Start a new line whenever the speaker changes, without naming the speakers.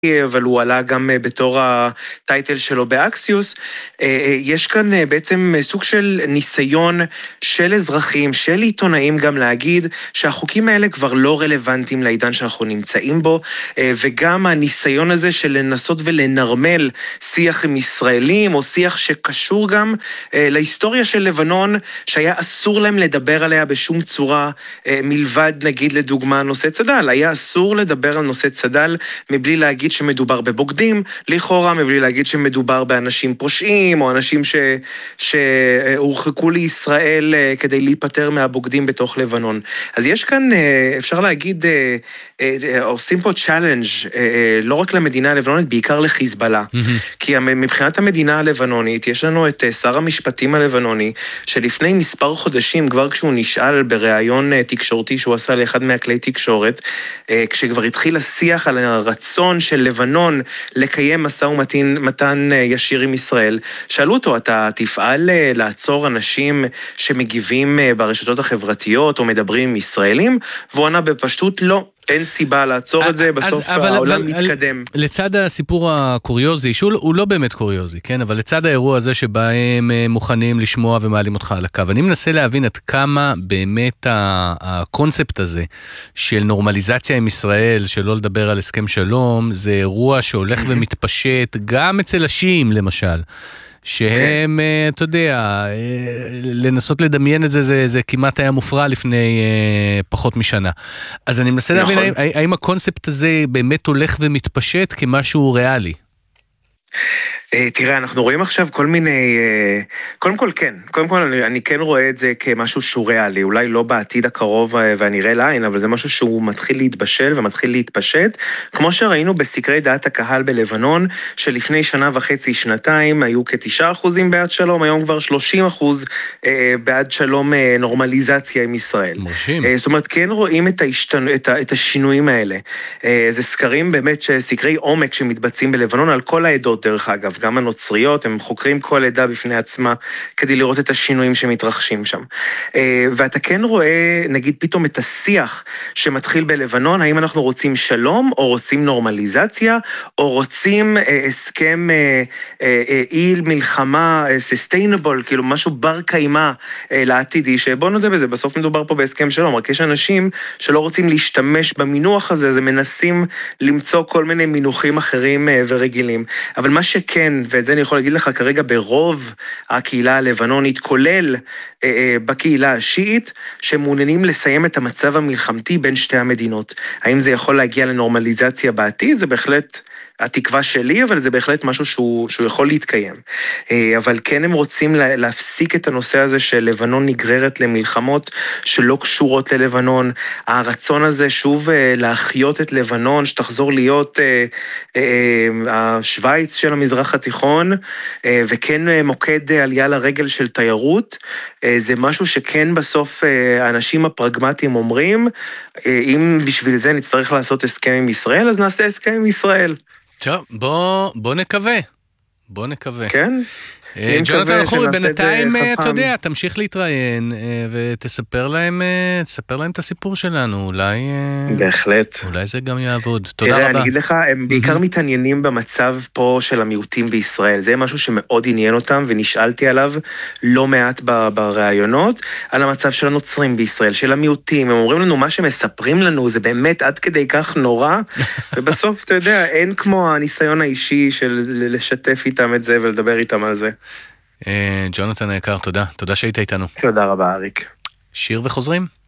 אבל הוא עלה גם בתור הטייטל שלו באקסיוס. יש כאן בעצם סוג של ניסיון של אזרחים, של עיתונאים גם להגיד שהחוקים האלה כבר לא רלוונטיים לעידן שאנחנו נמצאים בו, וגם הניסיון הזה של לנסות ולנרמל שיח עם ישראלים, או שיח שקשור גם להיסטוריה של לבנון, שהיה אסור להם לדבר עליה בשום צורה, מלבד נגיד לדוגמה נושא צד"ל. היה אסור לדבר על נושא צד"ל מבלי להגיד שמדובר בבוגדים, לכאורה מבלי להגיד שמדובר באנשים פושעים, או אנשים שהורחקו לישראל כדי להיפטר מהבוגדים בתוך לבנון. אז יש כאן, אפשר להגיד, עושים פה צ'אלנג' לא רק למדינה הלבנונית, בעיקר לחיזבאללה. כי מבחינת המדינה הלבנונית, יש לנו את שר המשפטים הלבנוני, שלפני מספר חודשים, כבר כשהוא נשאל בראיון תקשורתי שהוא עשה לאחד מהכלי תקשורת, כשכבר התחיל השיח על הרצון של לבנון לקיים משא ומתן ישיר עם ישראל, שאלו אותו, אתה תפעל לעצור אנשים שמגיבים ברשתות החברתיות או מדברים עם ישראלים? והוא ענה בפשטות לא. אין סיבה לעצור את זה, בסוף העולם מתקדם.
לצד הסיפור הקוריוזי, שהוא לא באמת קוריוזי, כן? אבל לצד האירוע הזה שבה הם מוכנים לשמוע ומעלים אותך על הקו, אני מנסה להבין עד כמה באמת הקונספט הזה של נורמליזציה עם ישראל, שלא לדבר על הסכם שלום, זה אירוע שהולך ומתפשט גם אצל השיעים למשל. שהם, אתה יודע, לנסות לדמיין את זה, זה כמעט היה מופרע לפני פחות משנה. אז אני מנסה להבין, האם הקונספט הזה באמת הולך ומתפשט כמשהו ריאלי?
תראה, אנחנו רואים עכשיו כל מיני, קודם כל אני כן רואה את זה כמשהו שהוא ריאלי, אולי לא בעתיד הקרוב והנראה לעין, אבל זה משהו שהוא מתחיל להתבשל ומתחיל להתפשט, כמו שראינו בסקרי דעת הקהל בלבנון, שלפני שנה וחצי, שנתיים, היו כ9% בעד שלום, היום כבר 30% בעד שלום נורמליזציה עם ישראל.
מרשים.
זאת אומרת, כן רואים את השינויים האלה. זה סקרים באמת, סקרי עומק שמתבצעים בלבנון על כל העדות דרך אגב, גם הנוצריות, הם חוקרים כל עדה בפני עצמה, כדי לראות את השינויים שמתרחשים שם. ואתה כן רואה, נגיד, פתאום את השיח שמתחיל בלבנון, האם אנחנו רוצים שלום, או רוצים נורמליזציה, או רוצים הסכם איל מלחמה, sustainable, כאילו משהו בר קיימה לעתידי, שבוא נודה בזה, בסוף מדובר פה בהסכם שלום, רק יש אנשים שלא רוצים להשתמש במינוח הזה, אז מנסים למצוא כל מיני מינוחים אחרים ורגילים. אבל מה שכן, ואת זה אני יכול להגיד לך כרגע ברוב הקהילה הלבנונית, כולל בקהילה השיעית, שמעוניינים לסיים את המצב המלחמתי בין שתי המדינות. האם זה יכול להגיע לנורמליזציה בעתיד? זה בהחלט התקווה שלי, אבל זה בהחלט משהו שהוא יכול להתקיים. אבל כן הם רוצים להפסיק את הנושא הזה של לבנון נגררת למלחמות שלא קשורות ללבנון. הרצון הזה שוב להחיות את לבנון, שתחזור להיות השוויץ של המזרח התיכון, וכן מוקד עלייה לרגל של תיירות, זה משהו שכן בסוף האנשים הפרגמטיים אומרים, אם בשביל זה נצטרך לעשות הסכם עם ישראל, אז נעשה הסכם עם ישראל.
טוב, בוא נקווה.
כן?
ג'ונתן חורי, בינתיים, אתה יודע, תמשיך להתראיין, ותספר להם את הסיפור שלנו, אולי...
בהחלט.
אולי זה גם יעבוד. תודה רבה.
תראה, אני אגיד לך, הם בעיקר מתעניינים במצב פה של המיעוטים בישראל, זה משהו שמאוד עניין אותם, ונשאלתי עליו לא מעט בראיונות, על המצב של הנוצרים בישראל, של המיעוטים, הם אומרים לנו, מה שמספרים לנו, זה באמת עד כדי כך נורא, ובסוף, אתה יודע, אין כמו הניסיון האישי של לשתף איתם את זה, ולדבר איתם על זה.
ג'ונתן היקר, תודה שהיית איתנו.
תודה רבה, אריק.
שיר וחוזרים.